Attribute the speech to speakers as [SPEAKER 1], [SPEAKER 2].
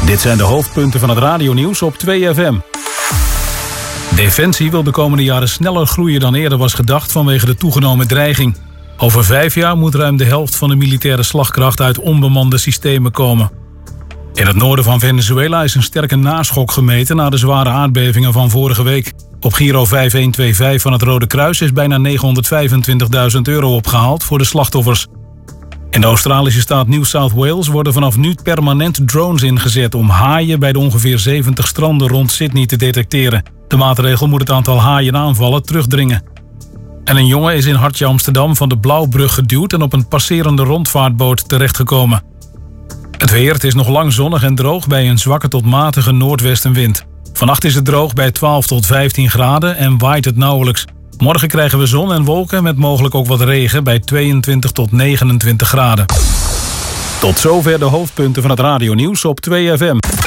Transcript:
[SPEAKER 1] Dit zijn de hoofdpunten van het radionieuws op 2FM. Defensie wil de komende jaren sneller groeien dan eerder was gedacht vanwege de toegenomen dreiging. Over 5 jaar moet ruim de helft van de militaire slagkracht uit onbemande systemen komen. In het noorden van Venezuela is een sterke naschok gemeten na de zware aardbevingen van vorige week. Op Giro 5125 van het Rode Kruis is bijna €925.000 opgehaald voor de slachtoffers. In de Australische staat New South Wales worden vanaf nu permanent drones ingezet om haaien bij de ongeveer 70 stranden rond Sydney te detecteren. De maatregel moet het aantal haaienaanvallen terugdringen. En een jongen is in Hartje Amsterdam van de Blauwbrug geduwd en op een passerende rondvaartboot terechtgekomen. Het weer, het is nog lang zonnig en droog bij een zwakke tot matige noordwestenwind. Vannacht is het droog bij 12 tot 15 graden en waait het nauwelijks. Morgen krijgen we zon en wolken met mogelijk ook wat regen bij 22 tot 29 graden. Tot zover de hoofdpunten van het radionieuws op 2FM.